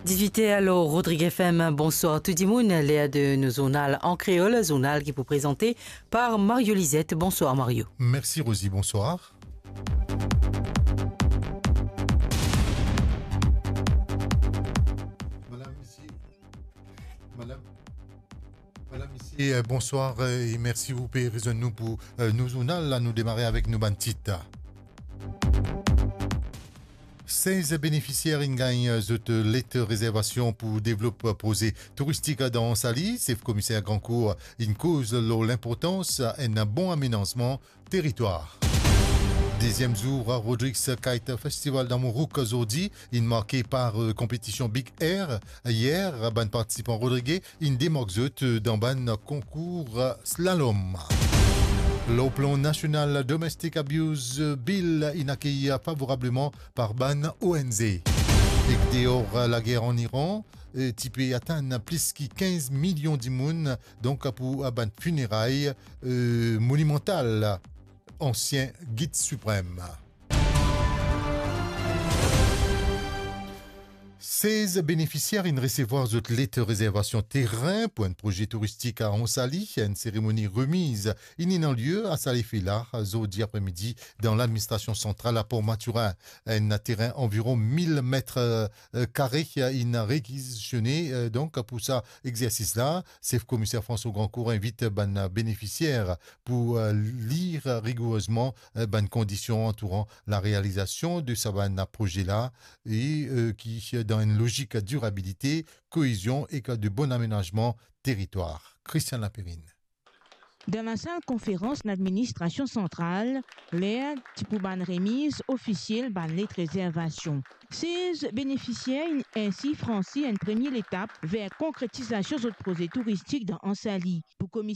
18 alors Rodrigue FM, bonsoir tout le monde. Léa de nos zonales en créole, zonal qui est présenté par Mario Lisette. Bonsoir Mario. Merci Rosie, bonsoir. Madame ici, bonsoir et merci vous pour nous pour nous zonales. Là, nous démarrer avec nos bantites. 16 bénéficiaires gagnent cette lettre réservation pour développer projet touristique dans Sali. C'est le commissaire Grandcourt une cause l'importance d'un bon aménagement territoire. Deuxième jour, Rodrigues Kite Festival d'Amourouk Zordi, marqué par compétition Big Air. Hier, ban participant Rodrigues, démarque dans ban concours slalom. Le plan national Domestic Abuse Bill accueilli favorablement par ban ONZ. Et dehors la guerre en Iran, typé atteint plus de 15 millions d'immunes, donc pour ban funérailles monumentales. Ancien guide suprême. 16 bénéficiaires recevoir cette lettre réservation terrain pour un projet touristique à Onsali. Une cérémonie remise en lieu à Salifila, jeudi après-midi, dans l'administration centrale à Port-Maturin. Un terrain environ 1000 mètres carrés réquisitionné. Donc, pour ça exercice-là, c'est le commissaire François Grandcourt invite les bénéficiaires pour lire rigoureusement les conditions entourant la réalisation de ce projet-là et qui, dans une logique de durabilité, cohésion et de bon aménagement territoire. Christian Lapérine. Dans la salle conférence de l'administration centrale, l'air pour ban remise officielle ban lettre réservation. 16 bénéficiaires ainsi franchi une première étape vers concrétisation de projet touristique dans Ansali. Pour